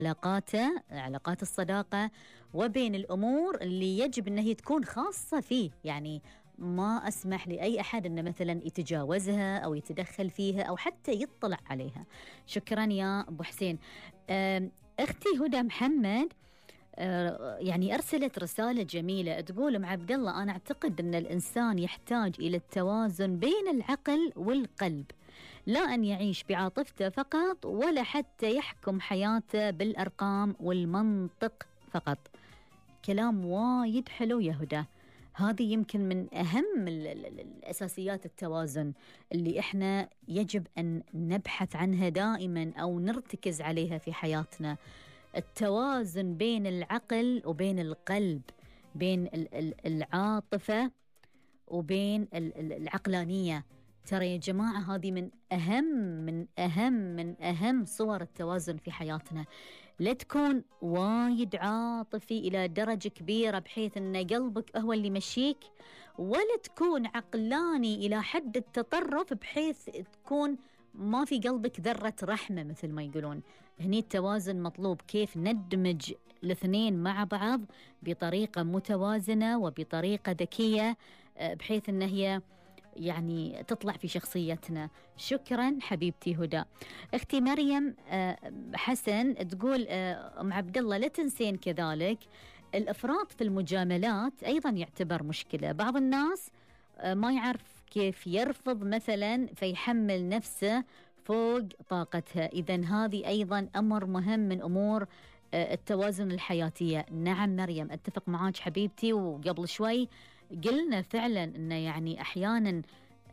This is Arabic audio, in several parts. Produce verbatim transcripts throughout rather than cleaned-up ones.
علاقاته، علاقات الصداقة، وبين الأمور اللي يجب أنها تكون خاصة فيه. يعني ما أسمح لأي أحد أنه مثلا يتجاوزها أو يتدخل فيها أو حتى يطلع عليها. شكرا يا أبو حسين. أختي هدى محمد يعني أرسلت رسالة جميلة تقول: أم عبد الله، أنا أعتقد أن الإنسان يحتاج إلى التوازن بين العقل والقلب، لا أن يعيش بعاطفته فقط ولا حتى يحكم حياته بالأرقام والمنطق فقط. كلام وايد حلو يا هدى. هذه يمكن من أهم الأساسيات التوازن اللي إحنا يجب أن نبحث عنها دائما أو نرتكز عليها في حياتنا. التوازن بين العقل وبين القلب، بين العاطفة وبين العقلانية. ترى يا جماعة هذه من أهم من أهم من أهم صور التوازن في حياتنا. لا تكون وايد عاطفي إلى درجة كبيرة بحيث أن قلبك هو اللي يمشيك، ولا تكون عقلاني إلى حد التطرف بحيث تكون ما في قلبك ذرة رحمة مثل ما يقولون. هني التوازن مطلوب، كيف ندمج الاثنين مع بعض بطريقة متوازنة وبطريقة ذكية بحيث أن هي يعني تطلع في شخصيتنا. شكرا حبيبتي هدى. اختي مريم حسن تقول: ام عبد الله، لا تنسين كذلك الافراط في المجاملات ايضا يعتبر مشكلة. بعض الناس ما يعرف كيف يرفض مثلا فيحمل نفسه فوق طاقتها. إذن هذه أيضا أمر مهم من أمور التوازن الحياتية. نعم مريم، أتفق معاك حبيبتي. وقبل شوي قلنا فعلا أنه يعني أحيانا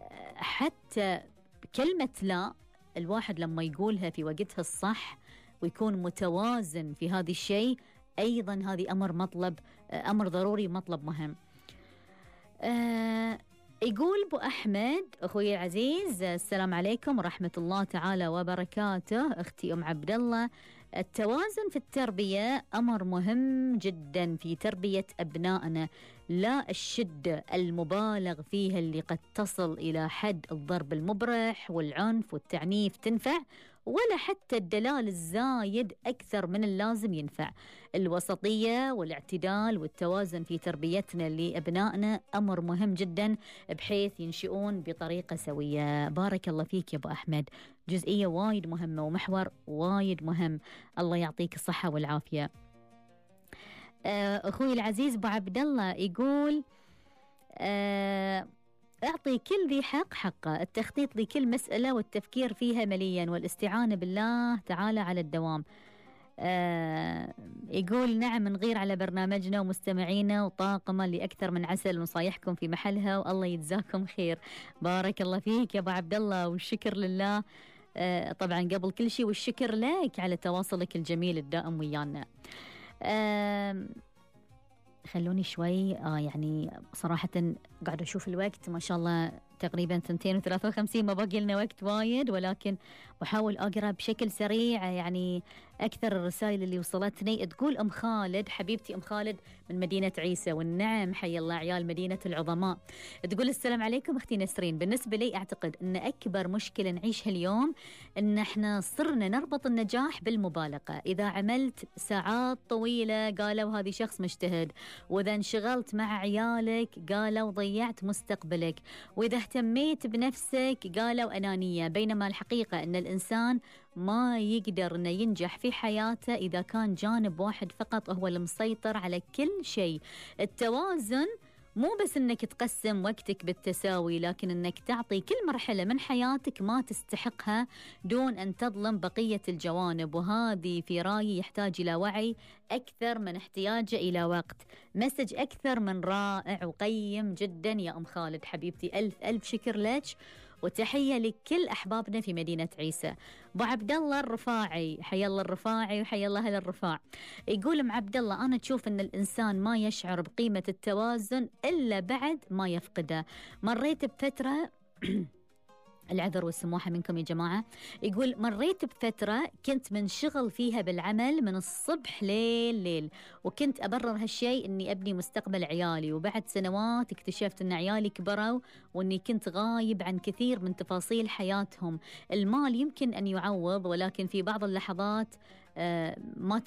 حتى كلمة لا الواحد لما يقولها في وقتها الصح ويكون متوازن في هذا الشيء، أيضا هذه أمر مطلب، أمر ضروري، مطلب مهم. أه يقول أبو أحمد أخوي العزيز: السلام عليكم ورحمة الله تعالى وبركاته. أختي أم عبد الله، التوازن في التربية أمر مهم جدا في تربية أبنائنا، لا الشدة المبالغ فيها اللي قد تصل إلى حد الضرب المبرح والعنف والتعنيف تنفع، ولا حتى الدلال الزايد أكثر من اللازم ينفع. الوسطية والاعتدال والتوازن في تربيتنا لأبنائنا أمر مهم جدا بحيث ينشئون بطريقة سوية. بارك الله فيك يا أبو أحمد، جزئية وايد مهمة ومحور وايد مهم. الله يعطيك الصحة والعافية. أخوي العزيز أبو عبد الله يقول: أعطي كل ذي حق حقه، التخطيط لكل مسألة والتفكير فيها مليا، والاستعانة بالله تعالى على الدوام. آه يقول: نعم، نغير على برنامجنا ومستمعينا وطاقمة لأكثر من عسل، ونصايحكم في محلها والله يجزاكم خير. بارك الله فيك يا أبو عبد الله، والشكر لله آه طبعا قبل كل شيء، والشكر لك على تواصلك الجميل الدائم ويانا. آه خلوني شوي آه يعني صراحة قاعدة أشوف الوقت ما شاء الله تقريبا ثنتين وثلاثة وخمسين، ما باقي لنا وقت وايد، ولكن بحاول أقرأ بشكل سريع يعني أكثر الرسائل اللي وصلتني. تقول أم خالد، حبيبتي أم خالد من مدينة عيسى، والنعم حي الله عيال مدينة العظماء، تقول: السلام عليكم أختي نسرين. بالنسبة لي أعتقد أن أكبر مشكلة نعيشها اليوم أن احنا صرنا نربط النجاح بالمبالغة. إذا عملت ساعات طويلة قالوا هذه شخص مجتهد، وإذا انشغلت مع عيالك قالوا ضيعت مستقبلك، وإذا اهتميت بنفسك قالوا أنانية. بينما الحقيقة أن الإنسان ما يقدر أنه ينجح في حياته إذا كان جانب واحد فقط هو المسيطر على كل شيء. التوازن مو بس أنك تقسم وقتك بالتساوي، لكن أنك تعطي كل مرحلة من حياتك ما تستحقها دون أن تظلم بقية الجوانب. وهذه في رأيي يحتاج إلى وعي أكثر من احتياجه إلى وقت. مسج أكثر من رائع وقيم جدا يا أم خالد حبيبتي، ألف ألف شكر لك، وتحية لكل أحبابنا في مدينة عيسى. أبو عبد الله الرفاعي، حيا الله الرفاعي وحيا الله أهل الرفاع، يقول: أم عبد الله، أنا تشوف أن الإنسان ما يشعر بقيمة التوازن إلا بعد ما يفقده. مريت بفترة العذر والسموحة منكم يا جماعة. يقول: مريت بفترة كنت منشغل فيها بالعمل من الصبح ليل ليل، وكنت أبرر هالشيء أني أبني مستقبل عيالي، وبعد سنوات اكتشفت أن عيالي كبروا وأني كنت غايب عن كثير من تفاصيل حياتهم. المال يمكن أن يعوض، ولكن في بعض اللحظات آه، ما